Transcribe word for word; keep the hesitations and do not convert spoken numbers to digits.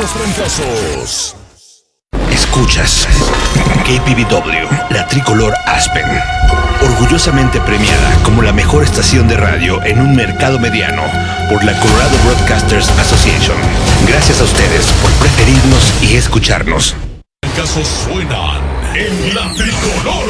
los trancazos. Escuchas K P V W, la tricolor Aspen, orgullosamente premiada como la mejor estación de radio en un mercado mediano por la Colorado Broadcasters Association. Gracias a ustedes por preferirnos y escucharnos. Los trancazos suenan en la tricolor.